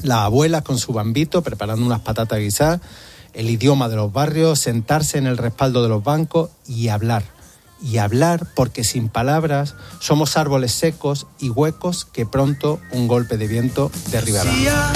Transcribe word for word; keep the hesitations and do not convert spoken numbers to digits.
Las abuelas con su bambito preparando unas patatas guisadas, el idioma de los barrios, sentarse en el respaldo de los bancos y hablar. Y hablar porque sin palabras somos árboles secos y huecos que pronto un golpe de viento derribará.